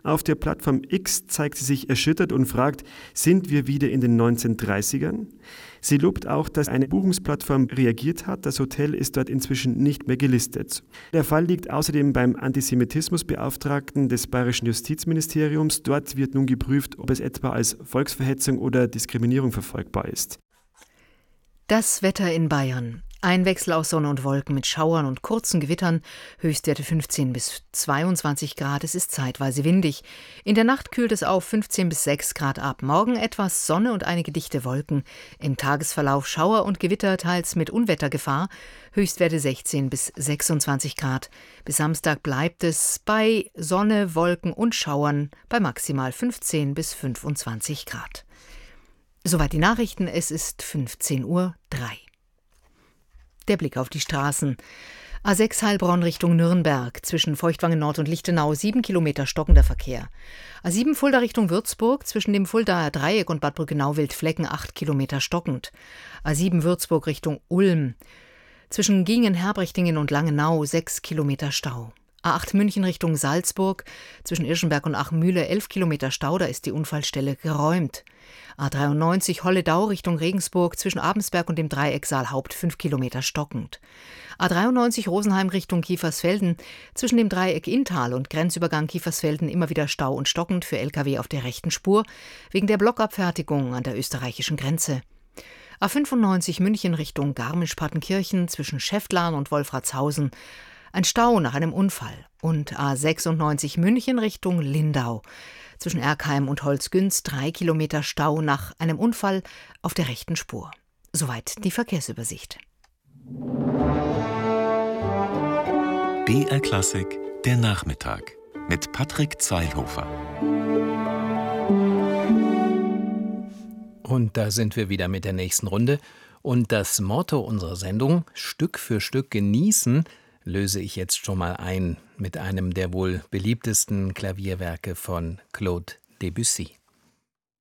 Auf der Plattform X zeigt sie sich erschüttert und fragt, sind wir wieder in den 1930ern? Sie lobt auch, dass eine Buchungsplattform reagiert hat. Das Hotel ist dort inzwischen nicht mehr gelistet. Der Fall liegt außerdem beim Antisemitismusbeauftragten des Bayerischen Justizministeriums. Dort wird nun geprüft, ob es etwa als Volksverhetzung oder Diskriminierung verfolgbar ist. Das Wetter in Bayern. Ein Wechsel aus Sonne und Wolken mit Schauern und kurzen Gewittern, Höchstwerte 15 bis 22 Grad, es ist zeitweise windig. In der Nacht kühlt es auf 15 bis 6 Grad ab. Morgen etwas Sonne und einige dichte Wolken. Im Tagesverlauf Schauer und Gewitter, teils mit Unwettergefahr, Höchstwerte 16 bis 26 Grad. Bis Samstag bleibt es bei Sonne, Wolken und Schauern bei maximal 15 bis 25 Grad. Soweit die Nachrichten, es ist 15:03 Uhr. Der Blick auf die Straßen. A6 Heilbronn Richtung Nürnberg, zwischen Feuchtwangen Nord und Lichtenau 7 Kilometer stockender Verkehr. A7 Fulda Richtung Würzburg, zwischen dem Fuldaer Dreieck und Bad Brückenau-Wildflecken 8 Kilometer stockend. A7 Würzburg Richtung Ulm, zwischen Gingen-Herbrichtingen und Langenau 6 Kilometer Stau. A8 München Richtung Salzburg, zwischen Irschenberg und Achmühle 11 Kilometer Stau, da ist die Unfallstelle geräumt. A93 Holledau Richtung Regensburg, zwischen Abensberg und dem Dreieck Saalhaupt 5 Kilometer stockend. A93 Rosenheim Richtung Kiefersfelden, zwischen dem Dreieck Inntal und Grenzübergang Kiefersfelden immer wieder Stau und stockend für Lkw auf der rechten Spur, wegen der Blockabfertigung an der österreichischen Grenze. A95 München Richtung Garmisch-Partenkirchen, zwischen Schäftlarn und Wolfratshausen, ein Stau nach einem Unfall. Und A96 München Richtung Lindau, zwischen Erkheim und Holzgünz 3 Kilometer Stau nach einem Unfall auf der rechten Spur. Soweit die Verkehrsübersicht. BR Klassik, der Nachmittag mit Patrick Zeilhofer. Und da sind wir wieder mit der nächsten Runde. Und das Motto unserer Sendung, Stück für Stück genießen, löse ich jetzt schon mal ein mit einem der wohl beliebtesten Klavierwerke von Claude Debussy.